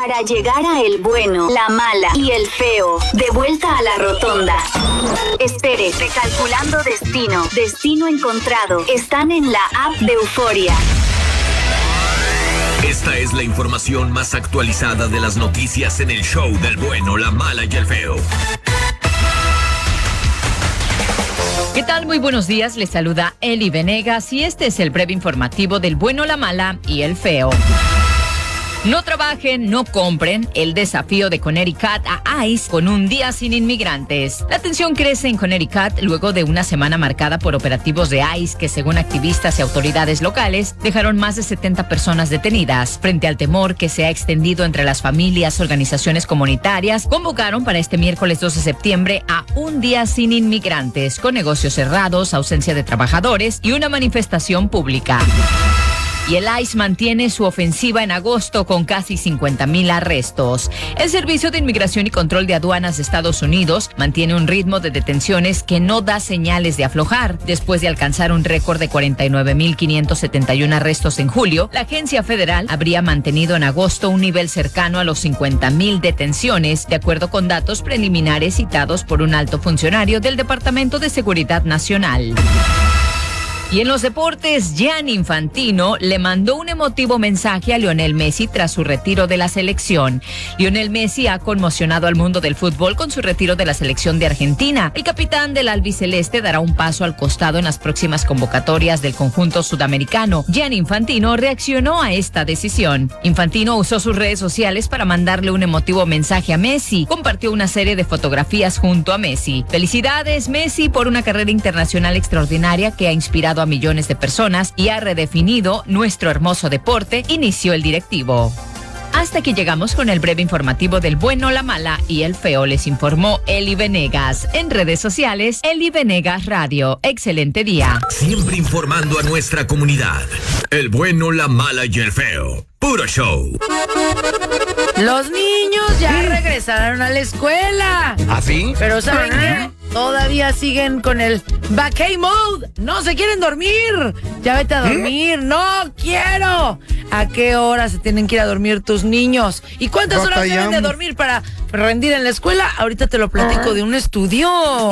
para llegar a el bueno, la mala y el feo. De vuelta a la rotonda. Espere, recalculando destino. Destino encontrado. Están en la app de Euforia. Esta es la información más actualizada de las noticias en el show del bueno, la mala y el feo. ¿Qué tal? Muy buenos días, les saluda Eli Venegas y este es el breve informativo del bueno, la mala y el feo. No trabajen, no compren. El desafío de Connecticut a ICE con un día sin inmigrantes. La tensión crece en Connecticut luego de una semana marcada por operativos de ICE que, según activistas y autoridades locales, dejaron más de 70 personas detenidas. Frente al temor que se ha extendido entre las familias, organizaciones comunitarias convocaron para este miércoles 2 de septiembre a un día sin inmigrantes, con negocios cerrados, ausencia de trabajadores y una manifestación pública. Y el ICE mantiene su ofensiva en agosto con casi 50,000 arrestos. El Servicio de Inmigración y Control de Aduanas de Estados Unidos mantiene un ritmo de detenciones que no da señales de aflojar. Después de alcanzar un récord de 49,571 arrestos en julio, la agencia federal habría mantenido en agosto un nivel cercano a los 50,000 detenciones, de acuerdo con datos preliminares citados por un alto funcionario del Departamento de Seguridad Nacional. Y en los deportes, Gianni Infantino le mandó un emotivo mensaje a Lionel Messi tras su retiro de la selección. Lionel Messi ha conmocionado al mundo del fútbol con su retiro de la selección de Argentina. El capitán del albiceleste dará un paso al costado en las próximas convocatorias del conjunto sudamericano. Gianni Infantino reaccionó a esta decisión. Infantino usó sus redes sociales para mandarle un emotivo mensaje a Messi. Compartió una serie de fotografías junto a Messi. Felicidades, Messi, por una carrera internacional extraordinaria que ha inspirado a millones de personas y ha redefinido nuestro hermoso deporte, inició el directivo. Hasta aquí llegamos con el breve informativo del bueno, la mala y el feo. Les informó Eli Venegas. En redes sociales, Eli Venegas Radio. Excelente día. Siempre informando a nuestra comunidad. El bueno, la mala y el feo. Puro show. Los niños ya regresaron a la escuela. ¿Ah, sí? Pero ¿saben qué? Todavía siguen con el vacay mode. No se quieren dormir. Ya vete a dormir. No quiero. ¿A qué hora se tienen que ir a dormir tus niños? ¿Y cuántas horas deben de dormir para rendir en la escuela? Ahorita te lo platico de un estudio.